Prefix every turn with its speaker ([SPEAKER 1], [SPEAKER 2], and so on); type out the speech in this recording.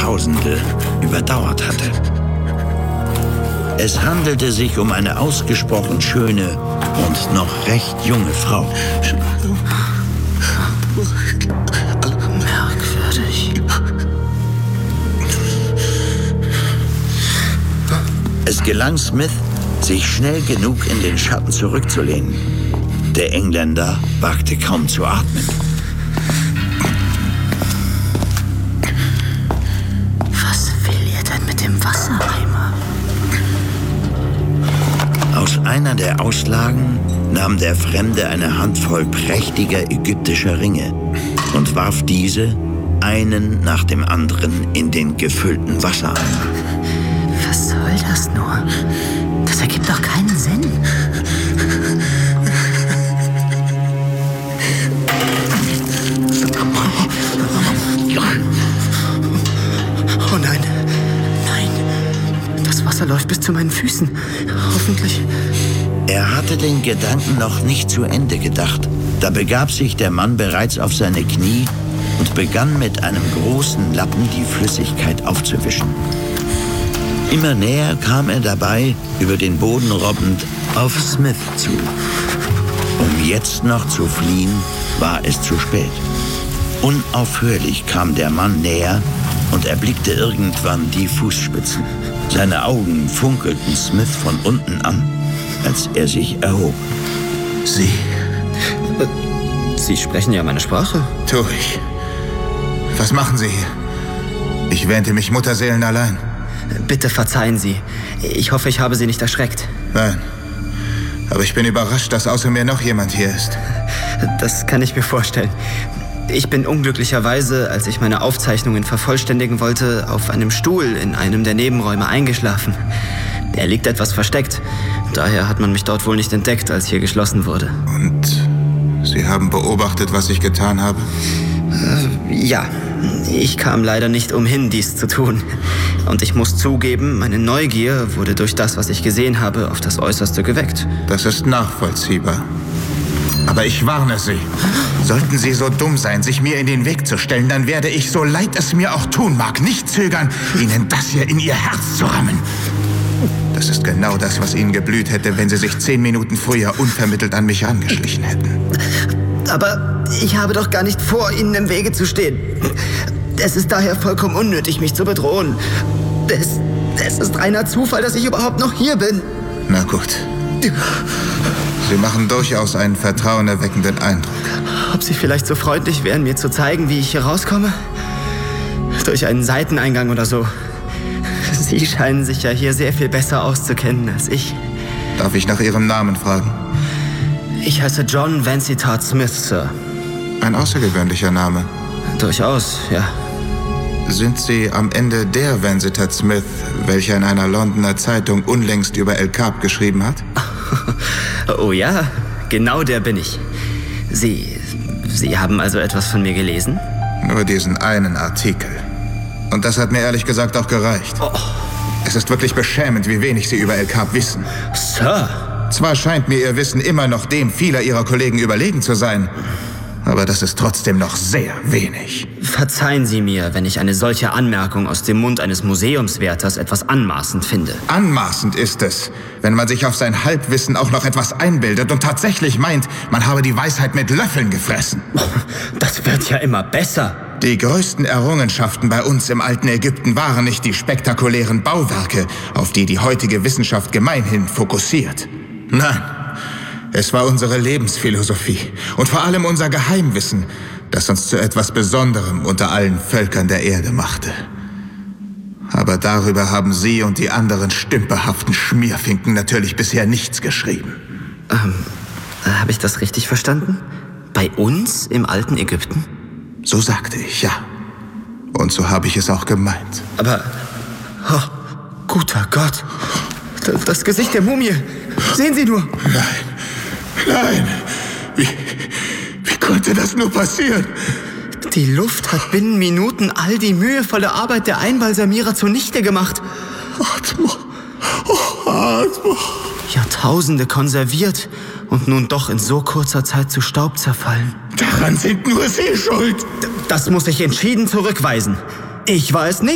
[SPEAKER 1] Jahrtausende überdauert hatte. Es handelte sich um eine ausgesprochen schöne und noch recht junge Frau.
[SPEAKER 2] Merkwürdig.
[SPEAKER 1] Es gelang Smith, sich schnell genug in den Schatten zurückzulehnen. Der Engländer wagte kaum zu atmen.
[SPEAKER 2] Was will ihr denn mit dem Wassereimer?
[SPEAKER 1] Aus einer der Auslagen nahm der Fremde eine Handvoll prächtiger ägyptischer Ringe und warf diese einen nach dem anderen in den gefüllten Wassereimer.
[SPEAKER 2] Was soll das nur? Das ergibt doch keinen Sinn. Oh nein. Nein. Das Wasser läuft bis zu meinen Füßen. Hoffentlich.
[SPEAKER 1] Er hatte den Gedanken noch nicht zu Ende gedacht. Da begab sich der Mann bereits auf seine Knie und begann mit einem großen Lappen die Flüssigkeit aufzuwischen. Immer näher kam er dabei, über den Boden robbend, auf Smith zu. Um jetzt noch zu fliehen, war es zu spät. Unaufhörlich kam der Mann näher und erblickte irgendwann die Fußspitzen. Seine Augen funkelten Smith von unten an, als er sich erhob.
[SPEAKER 3] Sie sprechen ja meine Sprache.
[SPEAKER 4] Tu ich. Was machen Sie hier? Ich wähnte mich mutterseelenallein.
[SPEAKER 3] Bitte verzeihen Sie. Ich hoffe, ich habe Sie nicht erschreckt.
[SPEAKER 4] Nein. Aber ich bin überrascht, dass außer mir noch jemand hier ist.
[SPEAKER 3] Das kann ich mir vorstellen. Ich bin unglücklicherweise, als ich meine Aufzeichnungen vervollständigen wollte, auf einem Stuhl in einem der Nebenräume eingeschlafen. Er liegt etwas versteckt. Daher hat man mich dort wohl nicht entdeckt, als hier geschlossen wurde.
[SPEAKER 4] Und Sie haben beobachtet, was ich getan habe?
[SPEAKER 3] Ja, ich kam leider nicht umhin, dies zu tun. Und ich muss zugeben, meine Neugier wurde durch das, was ich gesehen habe, auf das Äußerste geweckt.
[SPEAKER 4] Das ist nachvollziehbar. Aber ich warne Sie. Sollten Sie so dumm sein, sich mir in den Weg zu stellen, dann werde ich, so leid es mir auch tun mag, nicht zögern, Ihnen das hier in Ihr Herz zu rammen. Das ist genau das, was Ihnen geblüht hätte, wenn Sie sich 10 Minuten früher unvermittelt an mich angeschlichen hätten.
[SPEAKER 3] Aber ich habe doch gar nicht vor, Ihnen im Wege zu stehen. Es ist daher vollkommen unnötig, mich zu bedrohen. Es ist reiner Zufall, dass ich überhaupt noch hier bin.
[SPEAKER 4] Na gut. Sie machen durchaus einen vertrauenerweckenden Eindruck.
[SPEAKER 3] Ob Sie vielleicht so freundlich wären, mir zu zeigen, wie ich hier rauskomme? Durch einen Seiteneingang oder so. Sie scheinen sich ja hier sehr viel besser auszukennen als ich.
[SPEAKER 4] Darf ich nach Ihrem Namen fragen?
[SPEAKER 3] Ich heiße John Vansittart Smith, Sir.
[SPEAKER 4] Ein außergewöhnlicher Name.
[SPEAKER 3] Durchaus, ja.
[SPEAKER 4] Sind Sie am Ende der Vansittart Smith, welcher in einer Londoner Zeitung unlängst über El Kab geschrieben hat?
[SPEAKER 3] Oh ja, genau der bin ich. Sie haben also etwas von mir gelesen?
[SPEAKER 4] Nur diesen einen Artikel. Und das hat mir ehrlich gesagt auch gereicht.
[SPEAKER 3] Oh.
[SPEAKER 4] Es ist wirklich beschämend, wie wenig Sie über El Kab wissen.
[SPEAKER 3] Sir!
[SPEAKER 4] Zwar scheint mir Ihr Wissen immer noch dem vieler Ihrer Kollegen überlegen zu sein, aber das ist trotzdem noch sehr wenig.
[SPEAKER 3] Verzeihen Sie mir, wenn ich eine solche Anmerkung aus dem Mund eines Museumswärters etwas anmaßend finde.
[SPEAKER 4] Anmaßend ist es, wenn man sich auf sein Halbwissen auch noch etwas einbildet und tatsächlich meint, man habe die Weisheit mit Löffeln gefressen.
[SPEAKER 3] Das wird ja immer besser.
[SPEAKER 4] Die größten Errungenschaften bei uns im alten Ägypten waren nicht die spektakulären Bauwerke, auf die die heutige Wissenschaft gemeinhin fokussiert. Nein, es war unsere Lebensphilosophie und vor allem unser Geheimwissen, das uns zu etwas Besonderem unter allen Völkern der Erde machte. Aber darüber haben Sie und die anderen stümperhaften Schmierfinken natürlich bisher nichts geschrieben.
[SPEAKER 3] Habe ich das richtig verstanden? Bei uns im alten Ägypten?
[SPEAKER 4] So sagte ich, ja. Und so habe ich es auch gemeint.
[SPEAKER 3] Aber, oh, guter Gott, das Gesicht der Mumie, sehen Sie nur.
[SPEAKER 4] Nein, wie konnte das nur passieren?
[SPEAKER 3] Die Luft hat binnen Minuten all die mühevolle Arbeit der Einbalsamierer zunichte gemacht.
[SPEAKER 4] Atmo.
[SPEAKER 3] Jahrtausende konserviert und nun doch in so kurzer Zeit zu Staub zerfallen.
[SPEAKER 4] Daran sind nur Sie schuld.
[SPEAKER 3] Das muss ich entschieden zurückweisen. Ich war es nicht.